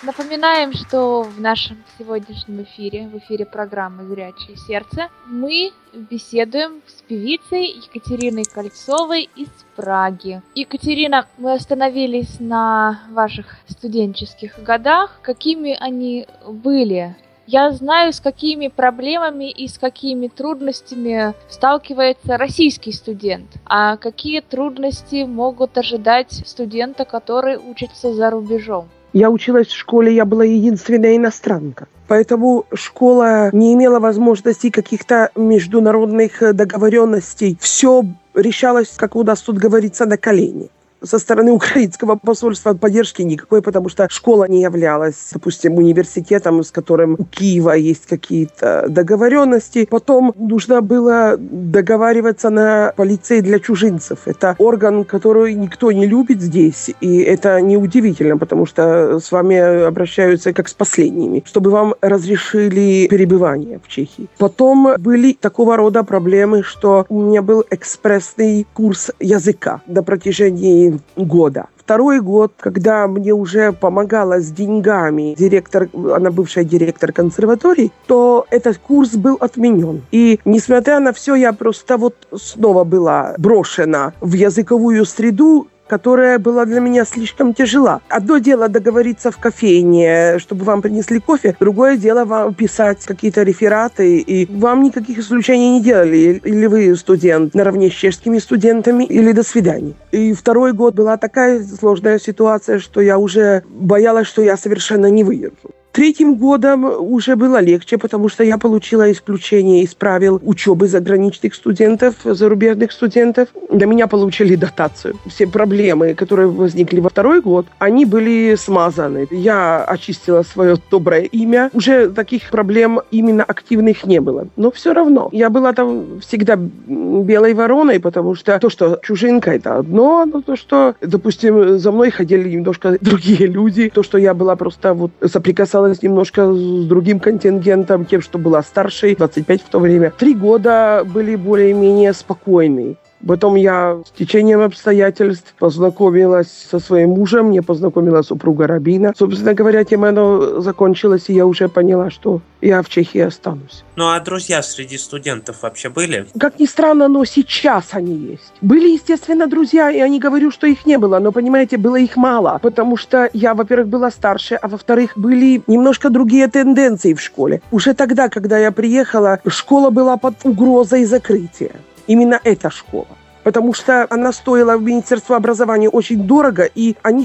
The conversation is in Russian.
Напоминаем, что в нашем сегодняшнем эфире, в эфире программы «Зрячее сердце», мы беседуем с певицей Екатериной Кольцовой из Праги. Екатерина, мы остановились на ваших студенческих годах. Какими они были? Я знаю, с какими проблемами и с какими трудностями сталкивается российский студент. А какие трудности могут ожидать студента, который учится за рубежом? Я училась в школе, я была единственная иностранка. Поэтому школа не имела возможности каких-то международных договоренностей. Все решалось, как у нас тут говорится, на колени. Со стороны украинского посольства поддержки никакой, потому что школа не являлась, допустим, университетом, с которым у Киева есть какие-то договоренности. Потом нужно было договариваться на полицей для чужинцев. Это орган, который никто не любит здесь, и это неудивительно, потому что с вами обращаются как с последними, чтобы вам разрешили перебывание в Чехии. Потом были такого рода проблемы, что у меня был экспрессный курс языка на протяжении года. Второй год, когда мне уже помогала с деньгами директор, она бывшая директор консерватории, то этот курс был отменен. И несмотря на все, я просто снова была брошена в языковую среду, которая была для меня слишком тяжела. Одно дело договориться в кофейне, чтобы вам принесли кофе, другое дело вам писать какие-то рефераты, и вам никаких исключений не делали. Или вы студент наравне с чешскими студентами, или до свидания. И второй год была такая сложная ситуация, что я уже боялась, что я совершенно не выдержу. Третьим годом уже было легче, потому что я получила исключение из правил учебы заграничных студентов, зарубежных студентов. Для меня получили дотацию. Все проблемы, которые возникли во второй год, они были смазаны. Я очистила свое доброе имя. Уже таких проблем именно активных не было. Но все равно. Я была там всегда белой вороной, потому что то, что чужинка, это одно, но то, что, допустим, за мной ходили немножко другие люди, то, что я была просто соприкасалась немножко с другим контингентом, тем, что была старше, 25 в то время. 3 года были более-менее спокойные. Потом я с течением обстоятельств познакомилась со своим мужем, мне познакомила супруга Рабина. Собственно говоря, тем оно закончилось, и я уже поняла, что я в Чехии останусь. Ну а друзья среди студентов вообще были? Как ни странно, но сейчас они есть. Были, естественно, друзья, и я не говорю, что их не было, но, понимаете, было их мало, потому что я, во-первых, была старше, а во-вторых, были немножко другие тенденции в школе. Уже тогда, когда я приехала, школа была под угрозой закрытия. Именно эта школа. Потому что она стоила в Министерство образования очень дорого, и они